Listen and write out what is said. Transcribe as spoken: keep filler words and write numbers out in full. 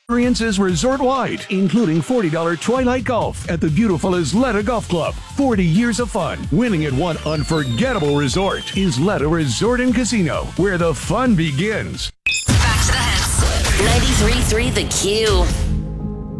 Experiences resort-wide, including forty dollars Twilight Golf at the beautiful Isleta Golf Club. forty years of fun, winning at one unforgettable resort. Isleta Resort and Casino, where the fun begins. Back to the hits. ninety-three point three The Q.